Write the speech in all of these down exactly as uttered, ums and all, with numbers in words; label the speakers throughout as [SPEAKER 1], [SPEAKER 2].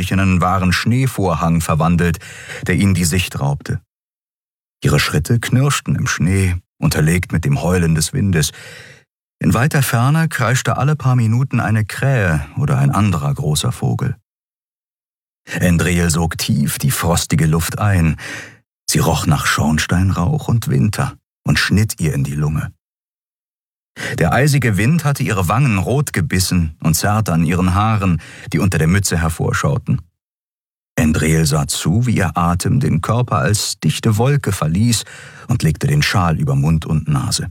[SPEAKER 1] sich in einen wahren Schneevorhang verwandelt, der ihnen die Sicht raubte. Ihre Schritte knirschten im Schnee, unterlegt mit dem Heulen des Windes. In weiter Ferne kreischte alle paar Minuten eine Krähe oder ein anderer großer Vogel. Endril sog tief die frostige Luft ein. Sie roch nach Schornsteinrauch und Winter und schnitt ihr in die Lunge. Der eisige Wind hatte ihre Wangen rot gebissen und zerrte an ihren Haaren, die unter der Mütze hervorschauten. Endril sah zu, wie ihr Atem den Körper als dichte Wolke verließ und legte den Schal über Mund und Nase.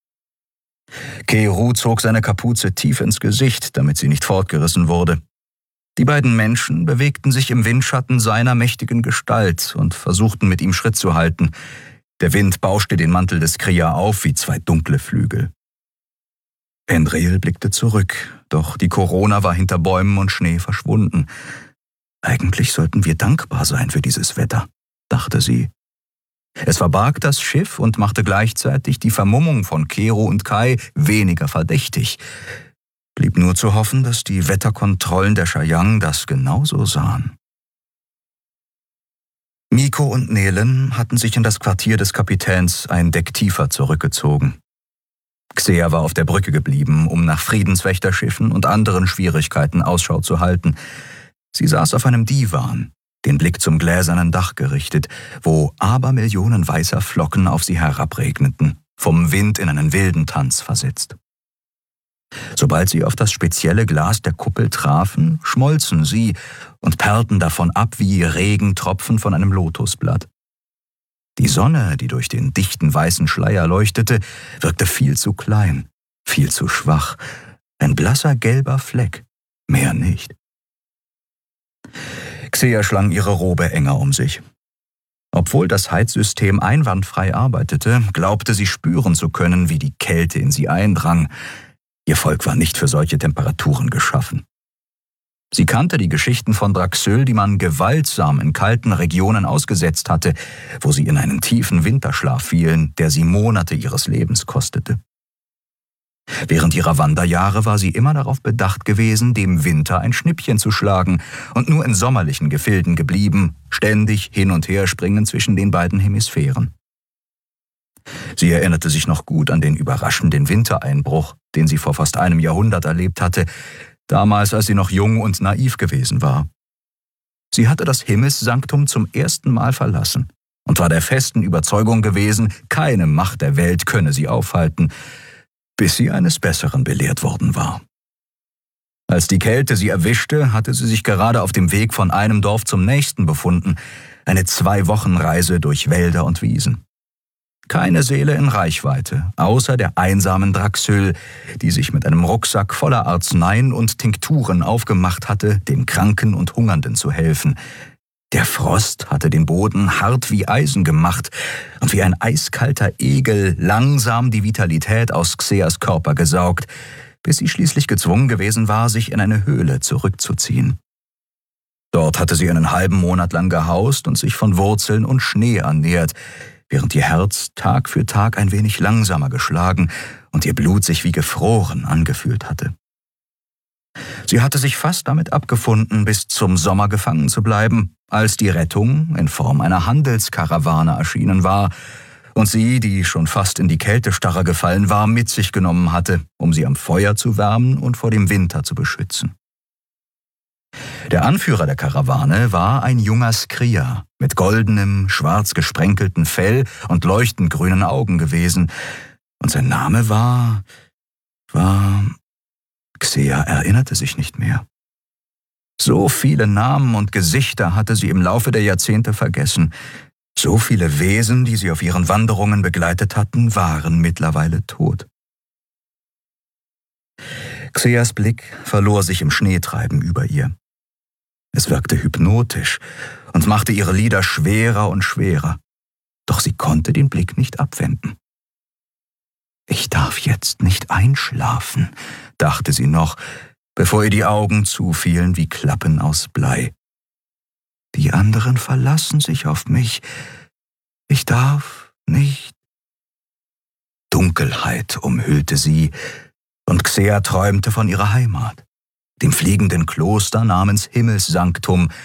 [SPEAKER 1] Keru zog seine Kapuze tief ins Gesicht, damit sie nicht fortgerissen wurde. Die beiden Menschen bewegten sich im Windschatten seiner mächtigen Gestalt und versuchten mit ihm Schritt zu halten. Der Wind bauschte den Mantel des Kria auf wie zwei dunkle Flügel. Endril blickte zurück, doch die Korona war hinter Bäumen und Schnee verschwunden. Eigentlich sollten wir dankbar sein für dieses Wetter, dachte sie. Es verbarg das Schiff und machte gleichzeitig die Vermummung von Kero und Kai weniger verdächtig. Blieb nur zu hoffen, dass die Wetterkontrollen der Chayang das genauso sahen. Miko und Nelen hatten sich in das Quartier des Kapitäns ein Deck tiefer zurückgezogen. Xea war auf der Brücke geblieben, um nach Friedenswächterschiffen und anderen Schwierigkeiten Ausschau zu halten. Sie saß auf einem Divan, den Blick zum gläsernen Dach gerichtet, wo Abermillionen weißer Flocken auf sie herabregneten, vom Wind in einen wilden Tanz versetzt. Sobald sie auf das spezielle Glas der Kuppel trafen, schmolzen sie und perlten davon ab wie Regentropfen von einem Lotusblatt. Die Sonne, die durch den dichten weißen Schleier leuchtete, wirkte viel zu klein, viel zu schwach. Ein blasser gelber Fleck, mehr nicht. Xea schlang ihre Robe enger um sich. Obwohl das Heizsystem einwandfrei arbeitete, glaubte sie spüren zu können, wie die Kälte in sie eindrang. Ihr Volk war nicht für solche Temperaturen geschaffen. Sie kannte die Geschichten von Draxyl, die man gewaltsam in kalten Regionen ausgesetzt hatte, wo sie in einen tiefen Winterschlaf fielen, der sie Monate ihres Lebens kostete. Während ihrer Wanderjahre war sie immer darauf bedacht gewesen, dem Winter ein Schnippchen zu schlagen und nur in sommerlichen Gefilden geblieben, ständig hin und her springen zwischen den beiden Hemisphären. Sie erinnerte sich noch gut an den überraschenden Wintereinbruch, den sie vor fast einem Jahrhundert erlebt hatte, damals als sie noch jung und naiv gewesen war. Sie hatte das Himmelssanktum zum ersten Mal verlassen und war der festen Überzeugung gewesen, keine Macht der Welt könne sie aufhalten, bis sie eines Besseren belehrt worden war. Als die Kälte sie erwischte, hatte sie sich gerade auf dem Weg von einem Dorf zum nächsten befunden, eine Zwei-Wochen-Reise durch Wälder und Wiesen. Keine Seele in Reichweite, außer der einsamen Draxyl, die sich mit einem Rucksack voller Arzneien und Tinkturen aufgemacht hatte, dem Kranken und Hungernden zu helfen. Der Frost hatte den Boden hart wie Eisen gemacht und wie ein eiskalter Egel langsam die Vitalität aus Xeas Körper gesaugt, bis sie schließlich gezwungen gewesen war, sich in eine Höhle zurückzuziehen. Dort hatte sie einen halben Monat lang gehaust und sich von Wurzeln und Schnee ernährt, während ihr Herz Tag für Tag ein wenig langsamer geschlagen und ihr Blut sich wie gefroren angefühlt hatte. Sie hatte sich fast damit abgefunden, bis zum Sommer gefangen zu bleiben, als die Rettung in Form einer Handelskarawane erschienen war und sie, die schon fast in die Kältestarre gefallen war, mit sich genommen hatte, um sie am Feuer zu wärmen und vor dem Winter zu beschützen. Der Anführer der Karawane war ein junger Skria mit goldenem, schwarz gesprenkelten Fell und leuchtend grünen Augen gewesen, und sein Name war, war... Xea erinnerte sich nicht mehr. So viele Namen und Gesichter hatte sie im Laufe der Jahrzehnte vergessen. So viele Wesen, die sie auf ihren Wanderungen begleitet hatten, waren mittlerweile tot. Xeas Blick verlor sich im Schneetreiben über ihr. Es wirkte hypnotisch und machte ihre Lider schwerer und schwerer. Doch sie konnte den Blick nicht abwenden. »Ich darf jetzt nicht einschlafen«, dachte sie noch, bevor ihr die Augen zufielen wie Klappen aus Blei. »Die anderen verlassen sich auf mich. Ich darf nicht.« Dunkelheit umhüllte sie, und Xea träumte von ihrer Heimat, dem fliegenden Kloster namens Himmelssanktum,